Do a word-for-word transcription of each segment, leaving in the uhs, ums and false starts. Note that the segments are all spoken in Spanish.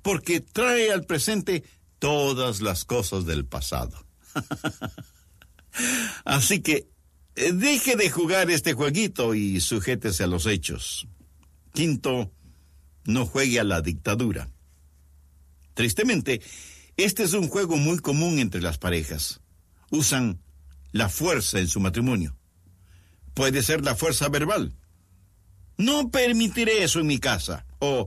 porque trae al presente todas las cosas del pasado. Así que eh, deje de jugar este jueguito y sujétese a los hechos. Quinto, no juegue a la dictadura. Tristemente, este es un juego muy común entre las parejas. Usan la fuerza en su matrimonio. Puede ser la fuerza verbal. No permitiré eso en mi casa. O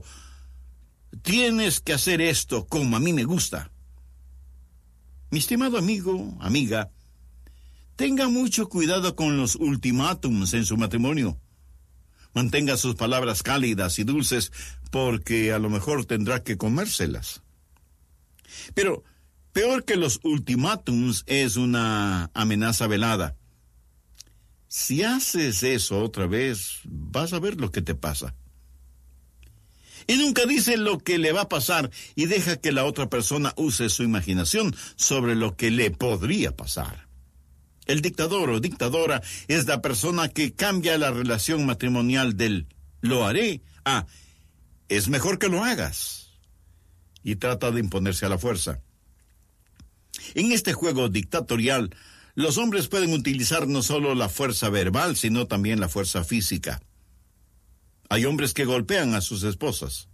tienes que hacer esto como a mí me gusta. Mi estimado amigo, amiga, tenga mucho cuidado con los ultimátums en su matrimonio. Mantenga sus palabras cálidas y dulces, porque a lo mejor tendrá que comérselas. Pero peor que los ultimátums es una amenaza velada. Si haces eso otra vez, vas a ver lo que te pasa. Y nunca dice lo que le va a pasar y deja que la otra persona use su imaginación sobre lo que le podría pasar. El dictador o dictadora es la persona que cambia la relación matrimonial del lo haré a es mejor que lo hagas y trata de imponerse a la fuerza. En este juego dictatorial, los hombres pueden utilizar no solo la fuerza verbal, sino también la fuerza física. Hay hombres que golpean a sus esposas.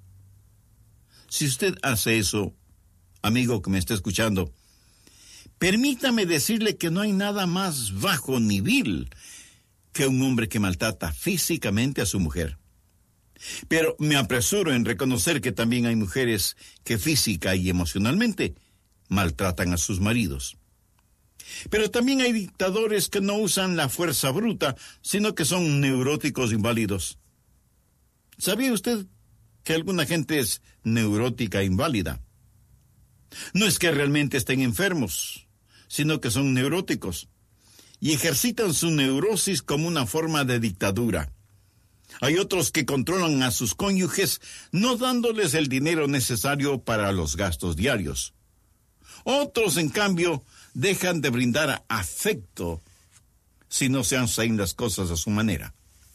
Si usted hace eso, amigo que me está escuchando, permítame decirle que no hay nada más bajo ni vil que un hombre que maltrata físicamente a su mujer. Pero me apresuro en reconocer que también hay mujeres que física y emocionalmente maltratan a sus maridos. Pero también hay dictadores que no usan la fuerza bruta, sino que son neuróticos inválidos. ¿Sabía usted que alguna gente es neurótica e inválida? No es que realmente estén enfermos, sino que son neuróticos y ejercitan su neurosis como una forma de dictadura. Hay otros que controlan a sus cónyuges no dándoles el dinero necesario para los gastos diarios. Otros, en cambio, dejan de brindar afecto si no se hacen las cosas a su manera.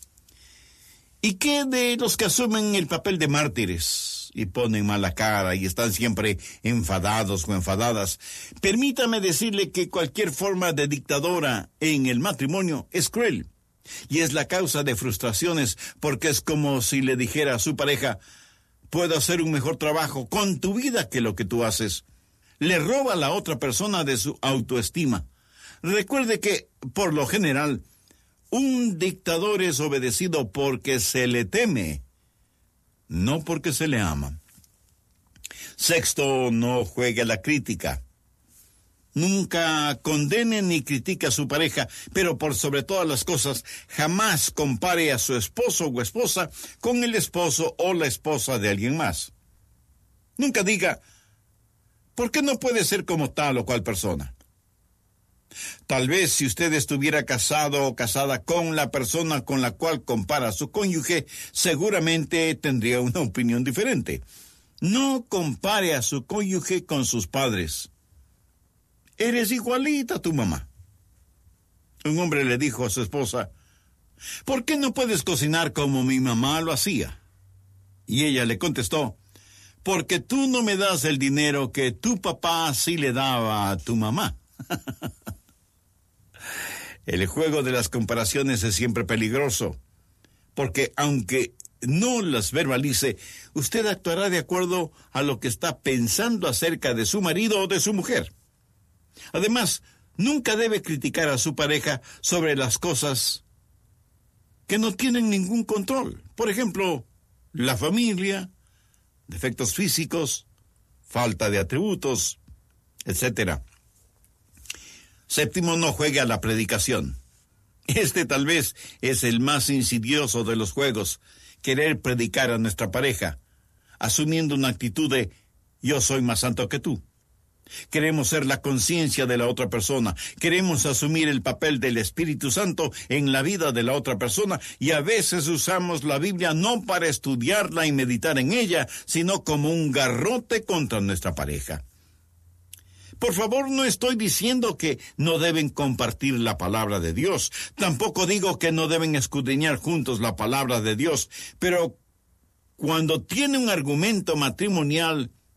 ¿Y qué de los que asumen el papel de mártires y ponen mala cara y están siempre enfadados o enfadadas? Permítame decirle que cualquier forma de dictadora en el matrimonio es cruel y es la causa de frustraciones, porque es como si le dijera a su pareja: puedo hacer un mejor trabajo con tu vida que lo que tú haces. Le roba a la otra persona de su autoestima. Recuerde que, por lo general, un dictador es obedecido porque se le teme, no porque se le ama. Sexto, no juegue a la crítica. Nunca condene ni critique a su pareja, pero por sobre todas las cosas, jamás compare a su esposo o esposa con el esposo o la esposa de alguien más. Nunca diga: ¿por qué no puede ser como tal o cual persona? Tal vez si usted estuviera casado o casada con la persona con la cual compara a su cónyuge, seguramente tendría una opinión diferente. No compare a su cónyuge con sus padres. Eres igualita a tu mamá. Un hombre le dijo a su esposa: ¿por qué no puedes cocinar como mi mamá lo hacía? Y ella le contestó: porque tú no me das el dinero que tu papá sí le daba a tu mamá. El juego de las comparaciones es siempre peligroso, porque aunque no las verbalice, usted actuará de acuerdo a lo que está pensando acerca de su marido o de su mujer. Además, nunca debe criticar a su pareja sobre las cosas que no tienen ningún control. Por ejemplo, la familia, defectos físicos, falta de atributos, etcétera. Séptimo, no juegue a la predicación. Este tal vez es el más insidioso de los juegos: querer predicar a nuestra pareja, asumiendo una actitud de yo soy más santo que tú. Queremos ser la conciencia de la otra persona, queremos asumir el papel del Espíritu Santo en la vida de la otra persona, y a veces usamos la Biblia no para estudiarla y meditar en ella, sino como un garrote contra nuestra pareja. Por favor, no estoy diciendo que no deben compartir la palabra de Dios. Tampoco digo que no deben escudriñar juntos la palabra de Dios. Pero cuando tiene un argumento matrimonial